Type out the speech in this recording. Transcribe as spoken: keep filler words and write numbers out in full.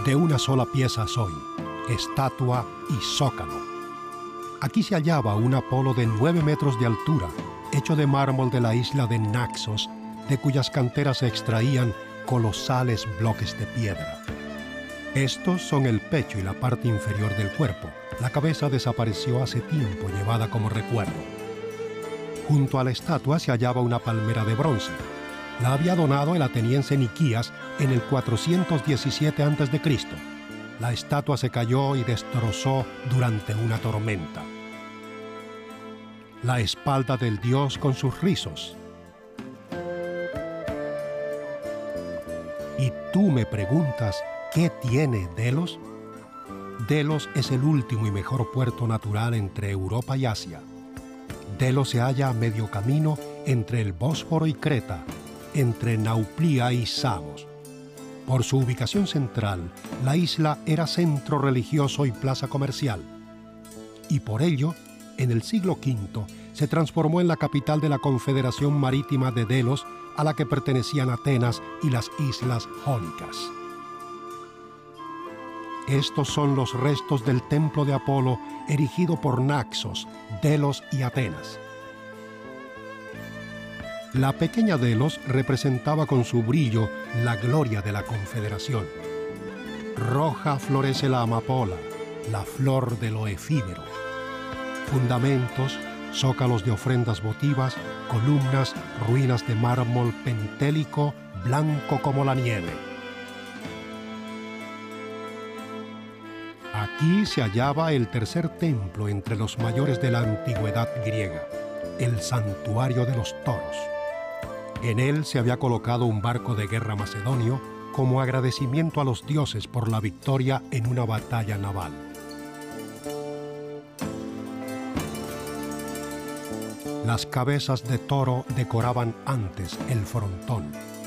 De una sola pieza soy, estatua y zócalo. Aquí se hallaba un Apolo de nueve metros de altura, hecho de mármol de la isla de Naxos, de cuyas canteras se extraían colosales bloques de piedra. Estos son el pecho y la parte inferior del cuerpo. La cabeza desapareció hace tiempo, llevada como recuerdo. Junto a la estatua se hallaba una palmera de bronce. La había donado el ateniense Niquías en el cuatrocientos diecisiete antes de Cristo. La estatua se cayó y destrozó durante una tormenta. La espalda del dios con sus rizos. Y tú me preguntas, ¿qué tiene Delos? Delos es el último y mejor puerto natural entre Europa y Asia. Delos se halla a medio camino entre el Bósforo y Creta, entre Nauplía y Samos. Por su ubicación central, la isla era centro religioso y plaza comercial. Y por ello, en el siglo quinto, se transformó en la capital de la Confederación Marítima de Delos, a la que pertenecían Atenas y las islas Jónicas. Estos son los restos del templo de Apolo, erigido por Naxos, Delos y Atenas. La pequeña Delos representaba con su brillo la gloria de la Confederación. Roja florece la amapola, la flor de lo efímero. Fundamentos, zócalos de ofrendas votivas, columnas, ruinas de mármol pentélico, blanco como la nieve. Aquí se hallaba el tercer templo entre los mayores de la antigüedad griega, el Santuario de los Toros. En él se había colocado un barco de guerra macedonio como agradecimiento a los dioses por la victoria en una batalla naval. Las cabezas de toro decoraban antes el frontón.